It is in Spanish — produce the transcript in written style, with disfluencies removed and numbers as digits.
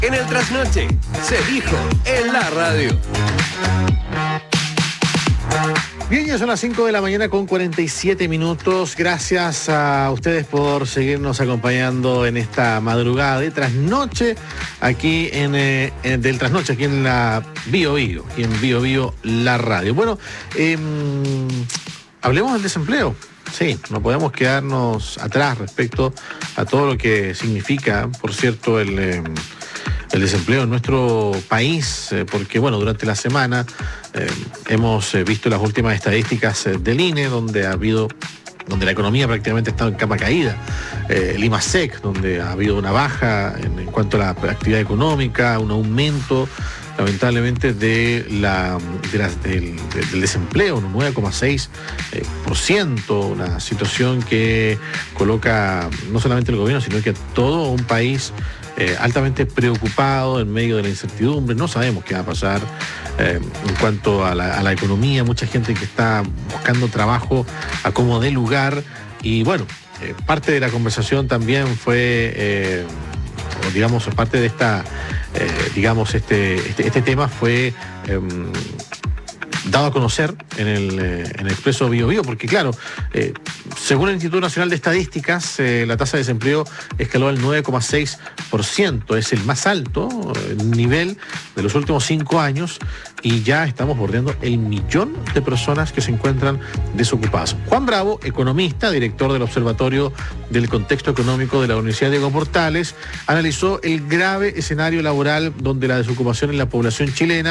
En el trasnoche, se dijo en la radio. Bien, ya son las 5 de la mañana con 47 minutos. Gracias a ustedes por seguirnos acompañando en esta madrugada de trasnoche aquí del trasnoche aquí en la Bio Bio, aquí en Bio Bio la radio. Bueno, hablemos del desempleo. Sí, no podemos quedarnos atrás respecto a todo lo que significa, por cierto, el desempleo en nuestro país, porque bueno, durante la semana hemos visto las últimas estadísticas del INE, donde la economía prácticamente ha estado en cama caída, el IMASEC, donde ha habido una baja en cuanto a la actividad económica, un aumento lamentablemente del desempleo, un 9,6%, una situación que coloca no solamente el gobierno, sino que todo un país altamente preocupado en medio de la incertidumbre. No sabemos qué va a pasar en cuanto a la economía, mucha gente que está buscando trabajo a como dé lugar, y bueno, parte de la conversación también fue, digamos, parte de esta, este tema fue dado a conocer en el Expreso Bio Bio, porque claro, según el Instituto Nacional de Estadísticas, la tasa de desempleo escaló al 9,6%, es el más alto nivel de los últimos 5 años, y ya estamos bordeando el 1.000.000 de personas que se encuentran desocupadas. Juan Bravo, economista, director del Observatorio del Contexto Económico de la Universidad Diego Portales, analizó el grave escenario laboral donde la desocupación en la población chilena